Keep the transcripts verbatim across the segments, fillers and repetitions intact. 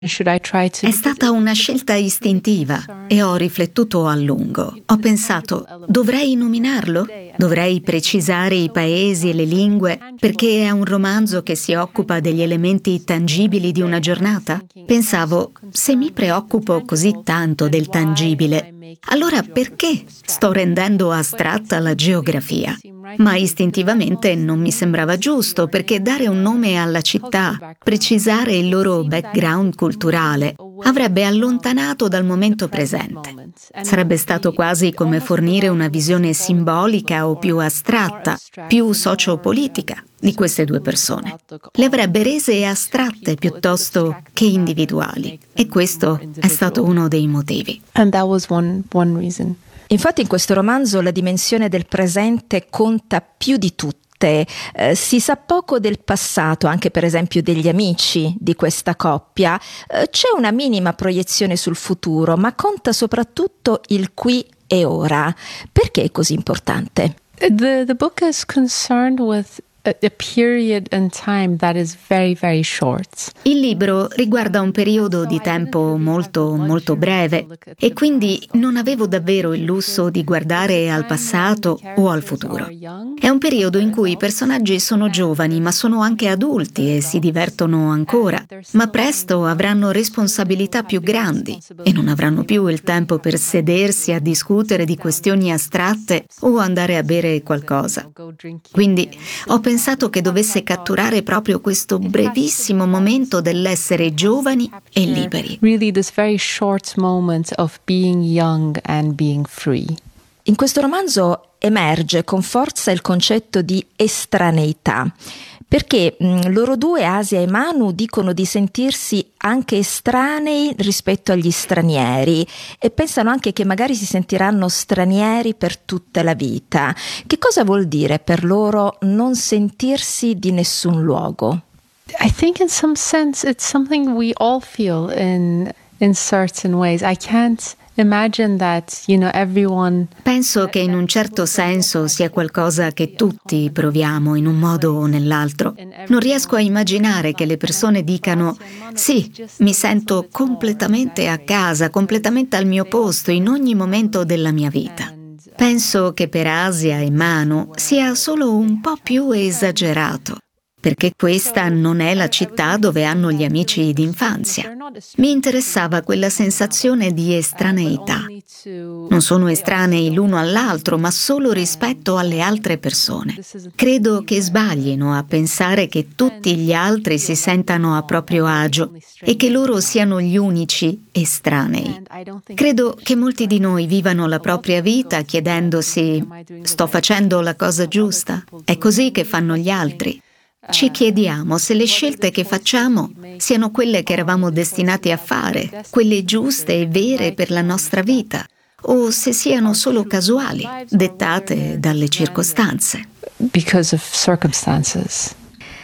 È stata una scelta istintiva e ho riflettuto a lungo. Ho pensato, dovrei nominarlo? Dovrei precisare i paesi e le lingue perché è un romanzo che si occupa degli elementi tangibili di una giornata? Pensavo, se mi preoccupo così tanto del tangibile, allora perché sto rendendo astratta la geografia? Ma istintivamente non mi sembrava giusto, perché dare un nome alla città, precisare il loro background culturale, avrebbe allontanato dal momento presente. Sarebbe stato quasi come fornire una visione simbolica o più astratta, più sociopolitica di queste due persone. Le avrebbe rese astratte piuttosto che individuali, e questo è stato uno dei motivi. And that was one, one reason. Infatti in questo romanzo la dimensione del presente conta più di tutte. Eh, si sa poco del passato, anche per esempio degli amici di questa coppia. Eh, c'è una minima proiezione sul futuro, ma conta soprattutto il qui e ora. Perché è così importante? The, the book is concerned with a, a period in time that is very, very short. Il libro riguarda un periodo di tempo molto, molto breve e quindi non avevo davvero il lusso di guardare al passato o al futuro. È un periodo in cui i personaggi sono giovani, ma sono anche adulti e si divertono ancora, ma presto avranno responsabilità più grandi e non avranno più il tempo per sedersi a discutere di questioni astratte o andare a bere qualcosa. Quindi ho pensato che dovesse catturare proprio questo brevissimo momento dell'essere giovani e liberi. Really this very short moment of being young and being free. In questo romanzo emerge con forza il concetto di estraneità, perché mh, loro due, Asia e Manu, dicono di sentirsi anche estranei rispetto agli stranieri e pensano anche che magari si sentiranno stranieri per tutta la vita. Che cosa vuol dire per loro non sentirsi di nessun luogo? I think in some sense it's something we all feel in in certain ways. I can't imagine that, you know, everyone. Penso che in un certo senso sia qualcosa che tutti proviamo in un modo o nell'altro. Non riesco a immaginare che le persone dicano sì, mi sento completamente a casa, completamente al mio posto in ogni momento della mia vita. Penso che per Asia e Manu sia solo un po' più esagerato, perché questa non è la città dove hanno gli amici d'infanzia. Mi interessava quella sensazione di estraneità. Non sono estranei l'uno all'altro, ma solo rispetto alle altre persone. Credo che sbaglino a pensare che tutti gli altri si sentano a proprio agio e che loro siano gli unici estranei. Credo che molti di noi vivano la propria vita chiedendosi: sto facendo la cosa giusta? È così che fanno gli altri? Ci chiediamo se le scelte che facciamo siano quelle che eravamo destinati a fare, quelle giuste e vere per la nostra vita, o se siano solo casuali, dettate dalle circostanze. Because of circumstances.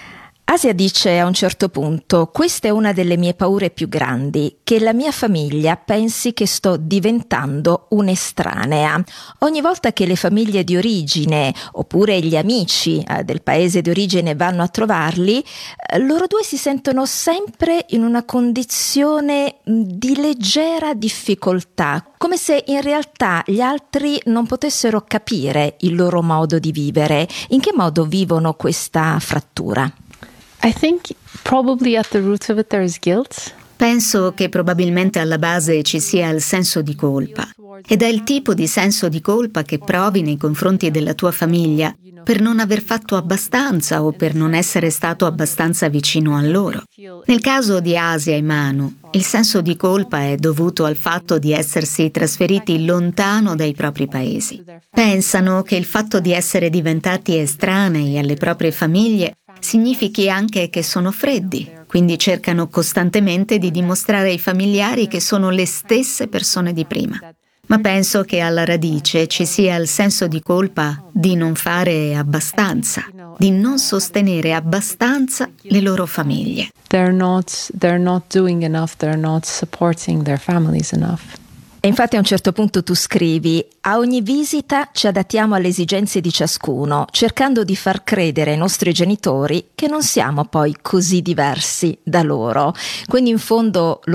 Asia dice a un certo punto: questa è una delle mie paure più grandi, che la mia famiglia pensi che sto diventando un'estranea. Ogni volta che le famiglie di origine oppure gli amici eh, del paese di origine vanno a trovarli, eh, loro due si sentono sempre in una condizione di leggera difficoltà, come se in realtà gli altri non potessero capire il loro modo di vivere. In che modo vivono questa frattura? I think probably at the root of it there is guilt. Penso che probabilmente alla base ci sia il senso di colpa. Ed è il tipo di senso di colpa che provi nei confronti della tua famiglia per non aver fatto abbastanza o per non essere stato abbastanza vicino a loro. Nel caso di Asia e Manu, il senso di colpa è dovuto al fatto di essersi trasferiti lontano dai propri paesi. Pensano che il fatto di essere diventati estranei alle proprie famiglie significhi anche che sono freddi, quindi cercano costantemente di dimostrare ai familiari che sono le stesse persone di prima. Ma penso che alla radice ci sia il senso di colpa di non fare abbastanza, di non sostenere abbastanza le loro famiglie. They're not they're not doing enough, they're not supporting their families enough. E infatti a un certo punto tu scrivi: a ogni visita ci adattiamo alle esigenze di ciascuno, cercando di far credere ai nostri genitori che non siamo poi così diversi da loro. Quindi in fondo